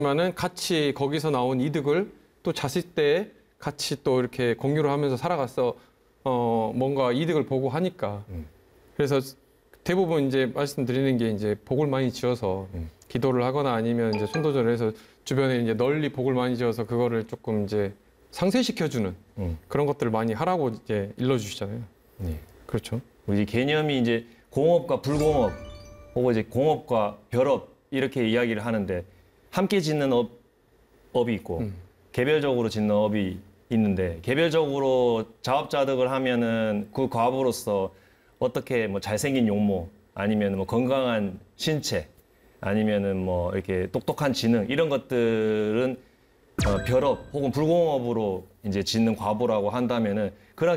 하지만은 같이 거기서 나온 이득을 또 자식 때 같이 또 이렇게 공유를 하면서 살아가서 뭔가 이득을 보고 하니까 그래서 대부분 이제 말씀드리는 게 이제 복을 많이 지어서 기도를 하거나 아니면 이제 손도절을 해서 주변에 이제 널리 복을 많이 지어서 그거를 조금 이제 상쇄시켜주는 그런 것들을 많이 하라고 이제 일러주시잖아요. 네. 그렇죠. 우리 개념이 이제 공업과 불공업, 혹은 이제 공업과 별업 이렇게 이야기를 하는데 함께 짓는 업이 있고 개별적으로 짓는 업이 있는데 개별적으로 자업자득을 하면은 그 과업으로서 어떻게 뭐 잘생긴 용모 아니면 뭐 건강한 신체 아니면은 뭐 이렇게 똑똑한 지능 이런 것들은 별업 혹은 불공업으로 이제 짓는 과보라고 한다면은 그런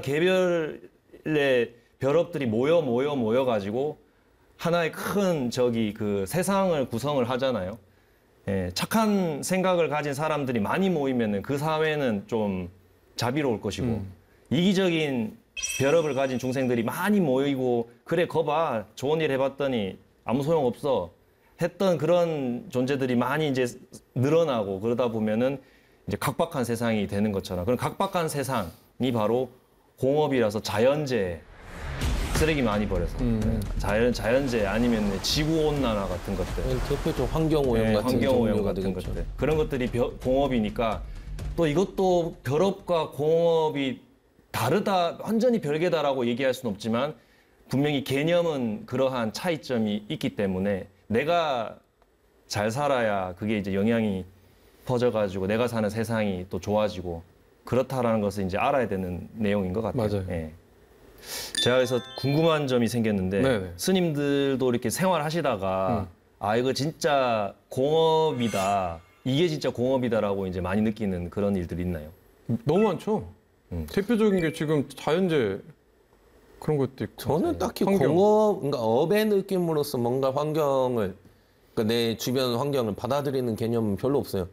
개별의 별업들이 모여 가지고 하나의 큰 그 세상을 구성을 하잖아요. 예, 착한 생각을 가진 사람들이 많이 모이면은 그 사회는 좀 자비로울 것이고 이기적인 별업을 가진 중생들이 많이 모이고 그래 거봐 좋은 일 해봤더니 아무 소용 없어 했던 그런 존재들이 많이 이제 늘어나고 그러다 보면은 이제 각박한 세상이 되는 것처럼 그런 각박한 세상이 바로 공업이라서 자연재해 쓰레기 많이 버려서 자연재해 아니면 지구온난화 같은 것들 대표적 환경오염 같은 환경오염 종류가 같은 되겠죠. 것들 그런 것들이 공업이니까 또 이것도 별업과 공업이 다르다 완전히 별개다라고 얘기할 수는 없지만 분명히 개념은 그러한 차이점이 있기 때문에 내가 잘 살아야 그게 이제 영향이 퍼져가지고 내가 사는 세상이 또 좋아지고 그렇다라는 것을 이제 알아야 되는 내용인 것 같아요. 맞아요. 예. 제가 그래서 궁금한 점이 생겼는데 네네. 스님들도 이렇게 생활하시다가 아 이거 진짜 공업이다 이게 진짜 공업이다라고 이제 많이 느끼는 그런 일들이 있나요? 너무 많죠. 대표적인 게 지금 자연재해 그런 것도 있고. 저는 딱히 환경. 공업, 그러니까 업의 느낌으로서 뭔가 환경을, 그러니까 내 주변 환경을 받아들이는 개념은 별로 없어요.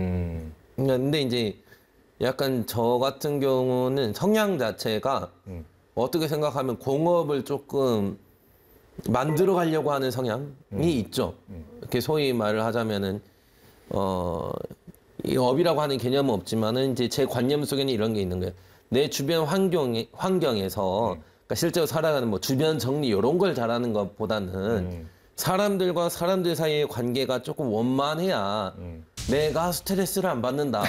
근데 이제 약간 저 같은 경우는 성향 자체가 어떻게 생각하면 공업을 조금 만들어 가려고 하는 성향이 있죠. 이렇게 소위 말을 하자면은, 이 업이라고 하는 개념은 없지만은 이제 제 관념 속에는 이런 게 있는 거예요. 내 주변 환경에서 그러니까 실제로 살아가는 뭐 주변 정리 이런 걸 잘하는 것보다는 사람들과 사람들 사이의 관계가 조금 원만해야 내가 스트레스를 안 받는다.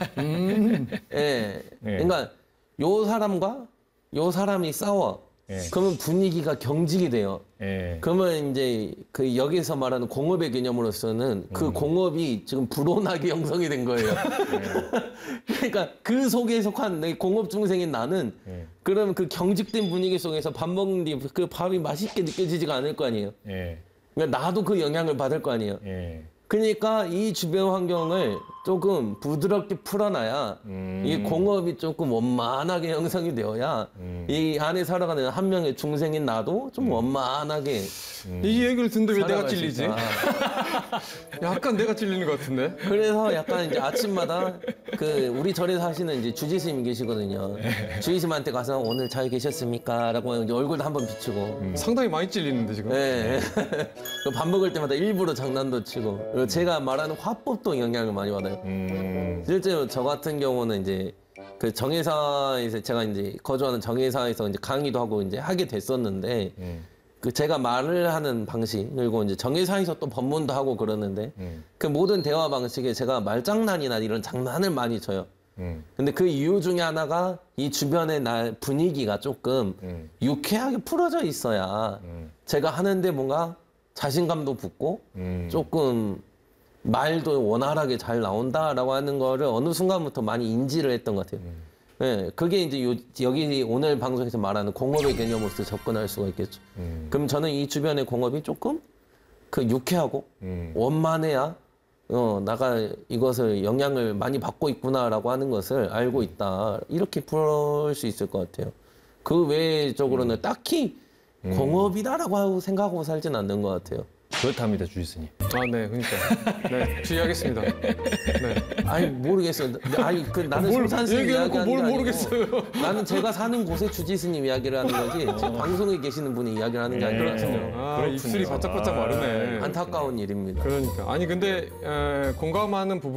예. 그러니까 요 사람과 요 사람이 싸워. 그러면 분위기가 경직이 돼요. 그러면 이제 그 여기서 말하는 공업의 개념으로서는 그 공업이 지금 불온하게 형성이 된 거예요. 그러니까 그 속에 속한 내 공업 중생인 나는 그러면 그 경직된 분위기 속에서 밥 먹는데 그 밥이 맛있게 느껴지지가 않을 거 아니에요. 그러니까 나도 그 영향을 받을 거 아니에요. 그러니까 이 주변 환경을 조금 부드럽게 풀어놔야 이 공업이 조금 원만하게 형성이 되어야 이 안에 살아가는 한 명의 중생인 나도 좀 원만하게 이 얘기를 듣는데 왜 내가 살아갈 수 찔리지? 있다. 약간 내가 찔리는 것 같은데. 그래서 약간 이제 아침마다 그 우리 절에 사시는 이제 주지스님이 계시거든요. 주지스님한테 가서 오늘 잘 계셨습니까? 라고 이제 얼굴도 한번 비추고. 상당히 많이 찔리는데 지금. 네. 밥 먹을 때마다 일부러 장난도 치고. 그리고 제가 말하는 화법도 영향을 많이 받아요. 실제로 저 같은 경우는 이제 그 정회사에서 제가 이제 거주하는 정회사에서 이제 강의도 하고 이제 하게 됐었는데 그 제가 말을 하는 방식 그리고 이제 정회사에서 또 법문도 하고 그러는데 그 모든 대화 방식에 제가 말장난이나 이런 장난을 많이 쳐요. 근데 그 이유 중에 하나가 이 주변의 날 분위기가 조금 유쾌하게 풀어져 있어야 제가 하는데 뭔가 자신감도 붙고 조금 말도 원활하게 잘 나온다라고 하는 거를 어느 순간부터 많이 인지를 했던 것 같아요. 네, 그게 이제 여기 오늘 방송에서 말하는 공업의 개념으로서 접근할 수가 있겠죠. 그럼 저는 이 주변의 공업이 조금 그 유쾌하고 원만해야 나가 이것을 영향을 많이 받고 있구나라고 하는 것을 알고 있다. 이렇게 풀 수 있을 것 같아요. 그 외적으로는 딱히 공업이다라고 하고 생각하고 살진 않는 것 같아요. 그렇답니다, 주지스님. 아, 네, 그러니까. 네, 주의하겠습니다. 네. 아니 모르겠어요. 아니 그 나는 송산스님 얘기해놓고 이야기하는 뭘 게 아니고 모르겠어요. 나는 제가 사는 곳에 주지스님 이야기를 하는 거지 지금 방송에 계시는 분이 이야기를 하는 게 아니라서 아, 그렇군요. 입술이 바짝바짝 마르네. 안타까운 일입니다. 그러니까. 아니, 근데 공감하는 부분